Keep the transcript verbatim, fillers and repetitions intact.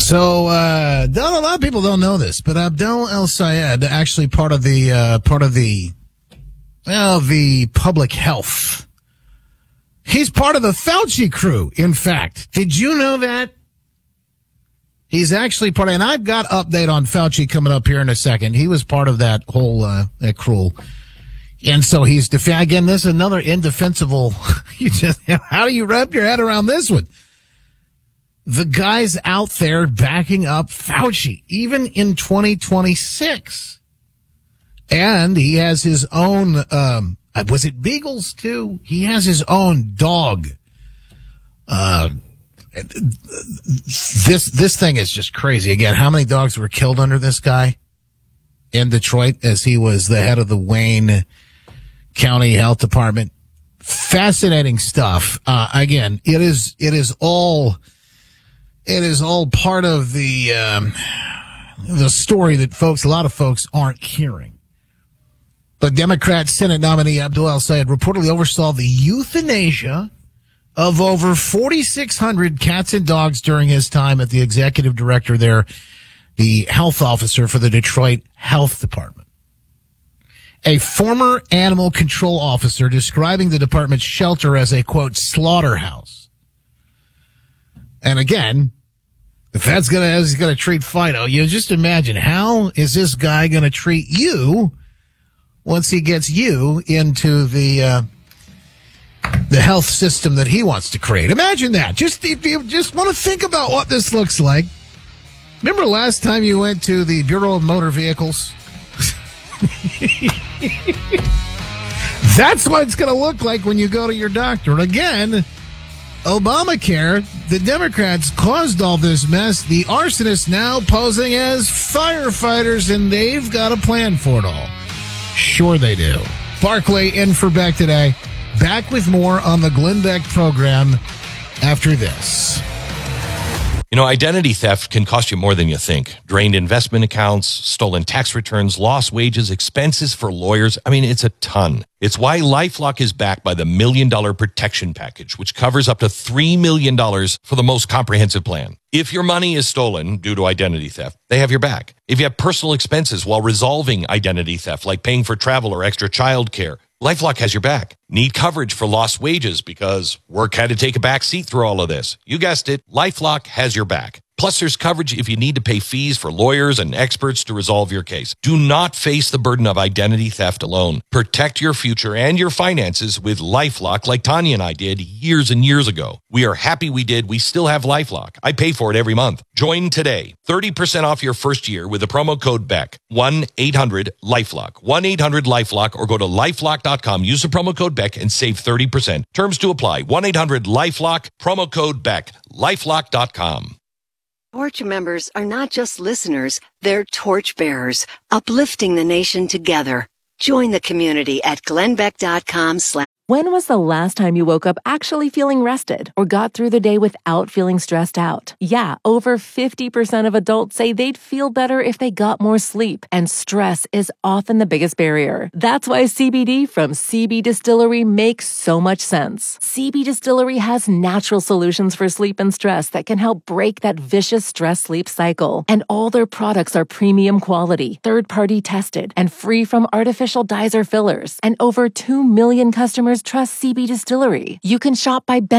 So, uh, don't, a lot of people don't know this, but Abdel El-Sayed, actually part of the, uh, part of the, well, the public health. He's part of the Fauci crew, in fact. Did you know that? He's actually part of, and I've got update on Fauci coming up here in a second. He was part of that whole, uh, that crew. And so he's, def- again, this is another indefensible, you just, how do you wrap your head around this one? The guy's out there backing up Fauci, even in twenty twenty-six. And he has his own, um, was it beagles too? He has his own dog. Uh, this, this thing is just crazy. Again, how many dogs were killed under this guy in Detroit as he was the head of the Wayne County Health Department? Fascinating stuff. Uh, again, it is, it is all, It is all part of the um, the story that folks, a lot of folks aren't hearing. But Democrat Senate nominee Abdel El-Sayed reportedly oversaw the euthanasia of over forty-six hundred cats and dogs during his time as the executive director there, the health officer for the Detroit Health Department. A former animal control officer describing the department's shelter as a, quote, slaughterhouse. And again, if that's gonna, as he's gonna treat Fido, you just imagine, how is this guy gonna treat you once he gets you into the, uh, the health system that he wants to create? Imagine that. Just, if you just want to think about what this looks like. Remember last time you went to the Bureau of Motor Vehicles? That's what it's gonna look like when you go to your doctor. And again, Obamacare, the Democrats caused all this mess. The arsonists now posing as firefighters, and they've got a plan for it all. Sure they do. Barclay in for Beck today. Back with more on the Glenn Beck program after this. You know, identity theft can cost you more than you think. Drained investment accounts, stolen tax returns, lost wages, expenses for lawyers. I mean, it's a ton. It's why LifeLock is backed by the Million Dollar Protection Package, which covers up to three million dollars for the most comprehensive plan. If your money is stolen due to identity theft, they have your back. If you have personal expenses while resolving identity theft, like paying for travel or extra child care, LifeLock has your back. Need coverage for lost wages because work had to take a back seat through all of this. You guessed it, LifeLock has your back. Plus, there's coverage if you need to pay fees for lawyers and experts to resolve your case. Do not face the burden of identity theft alone. Protect your future and your finances with LifeLock like Tanya and I did years and years ago. We are happy we did. We still have LifeLock. I pay for it every month. Join today. thirty percent off your first year with the promo code Beck. one eight hundred LifeLock. one eight hundred LifeLock or go to lifelock dot com. Use the promo code Beck and save thirty percent. Terms to apply. one eight hundred LifeLock. Promo code Beck. lifelock dot com. Torch members are not just listeners, they're torch bearers, uplifting the nation together. Join the community at glenn beck dot com slash When was the last time you woke up actually feeling rested or got through the day without feeling stressed out? Yeah, over fifty percent of adults say they'd feel better if they got more sleep, and stress is often the biggest barrier. That's why C B D from C B Distillery makes so much sense. C B Distillery has natural solutions for sleep and stress that can help break that vicious stress-sleep cycle. And all their products are premium quality, third-party tested, and free from artificial dyes or fillers. And over two million customers trust C B Distillery. You can shop by